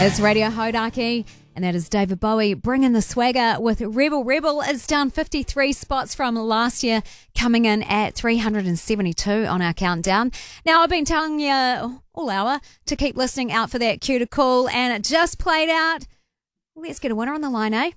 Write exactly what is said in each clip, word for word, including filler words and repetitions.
It's Radio Hodaki, and that is David Bowie bringing the swagger with Rebel Rebel. It's down fifty-three spots from last year, coming in at three hundred seventy-two on our countdown. Now, I've been telling you all hour to keep listening out for that cue to call, and it just played out. Let's get a winner on the line, eh?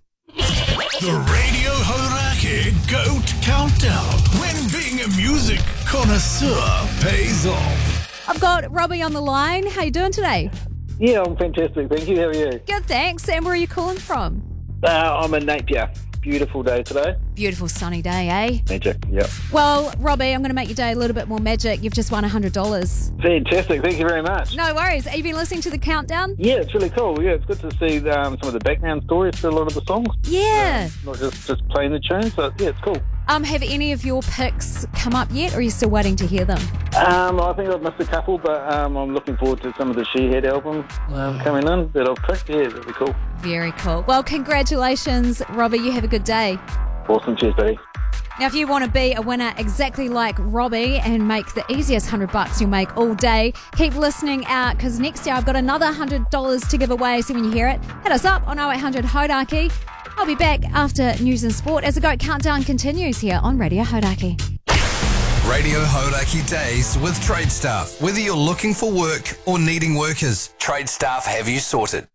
The Radio Hodaki Goat Countdown. When being a music connoisseur pays off. I've got Robbie on the line. How you doing today? Yeah, I'm fantastic. Thank you. How are you? Good, thanks. And where are you calling from? Uh, I'm in Napier. Beautiful day today. Beautiful sunny day, eh? Magic, yep. Well, Robbie, I'm going to make your day a little bit more magic. You've just won one hundred dollars. Fantastic. Thank you very much. No worries. Have you been listening to the countdown? Yeah, it's really cool. Yeah, it's good to see um, some of the background stories to a lot of the songs. Yeah. Um, not just, just playing the tune, so yeah, it's cool. Um, have any of your picks come up yet, or are you still waiting to hear them? Um, I think I've missed a couple, but um, I'm looking forward to some of the Shehead albums um, coming in that I've picked. Yeah, that'll be cool. Very cool. Well, congratulations, Robbie. You have a good day. Awesome. Cheers, buddy. Now, if you want to be a winner exactly like Robbie and make the easiest one hundred bucks you'll make all day, keep listening out, because next year I've got another one hundred dollars to give away. So when you hear it, hit us up on oh eight hundred Hodaki. I'll be back after news and sport as the Goat Countdown continues here on Radio Hodaki. Radio Hodaki Days with Trade Staff. Whether you're looking for work or needing workers, Trade Staff have you sorted.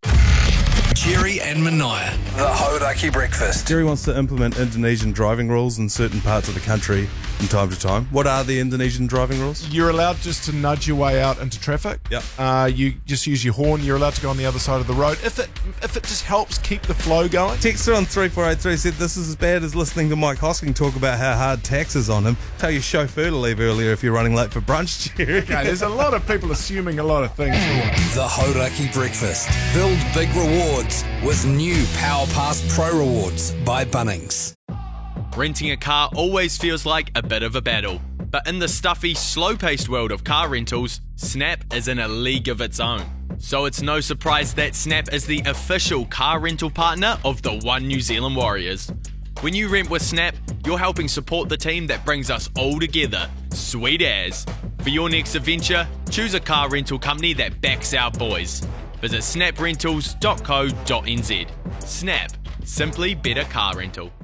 Jerry and Mania, the Hodaki Breakfast. Jerry wants to implement Indonesian driving rules in certain parts of the country from time to time. What are the Indonesian driving rules? You're allowed just to nudge your way out into traffic. Yep. Uh, you just use your horn. You're allowed to go on the other side of the road. If it if it just helps keep the flow going. Texter on three four eight three said this is as bad as listening to Mike Hosking talk about how hard tax is on him. Tell your chauffeur to leave earlier if you're running late for brunch, Jerry. Okay, there's a lot of people assuming a lot of things. The Hodaki Breakfast. Build big rewards with new Power Pass Pro Rewards by Bunnings. Renting a car always feels like a bit of a battle, but in the stuffy, slow-paced world of car rentals, Snap is in a league of its own. So it's no surprise that Snap is the official car rental partner of the One New Zealand Warriors. When you rent with Snap, you're helping support the team that brings us all together. Sweet as. For your next adventure, choose a car rental company that backs our boys. Visit snap rentals dot co dot n z. Snap. Simply better car rental.